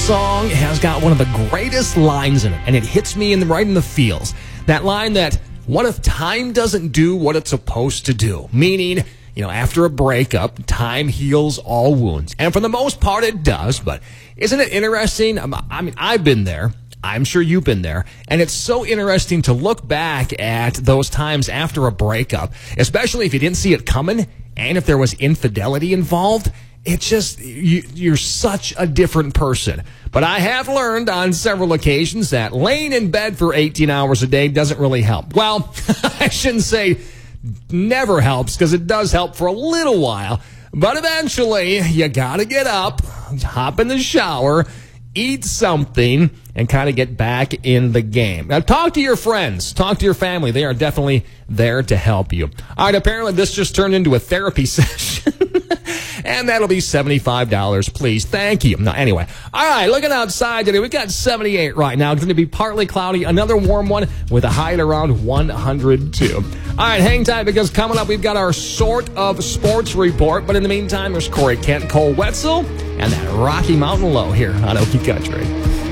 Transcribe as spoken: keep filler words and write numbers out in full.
song has got one of the greatest lines in it, and it hits me in the, right in the feels. That line that, what if time doesn't do what it's supposed to do? Meaning, you know, after a breakup, time heals all wounds. And for the most part, it does. But isn't it interesting? I mean, I've been there. I'm sure you've been there. And it's so interesting to look back at those times after a breakup, especially if you didn't see it coming and if there was infidelity involved. It's just, you, you're such a different person. But I have learned on several occasions that laying in bed for eighteen hours a day doesn't really help. Well, I shouldn't say never helps, because it does help for a little while. But eventually, you gotta get up, hop in the shower, eat something, and kind of get back in the game. Now, talk to your friends. Talk to your family. They are definitely there to help you. All right, apparently this just turned into a therapy session. And that'll be seventy-five dollars, please. Thank you. Now, anyway. All right, looking outside today, we've got seventy-eight right now. It's going to be partly cloudy. Another warm one with a high at around one hundred two. All right, hang tight, because coming up, we've got our sort of sports report. But in the meantime, there's Corey Kent, Cole Wetzel, and that Rocky Mountain Low here on Okie Country.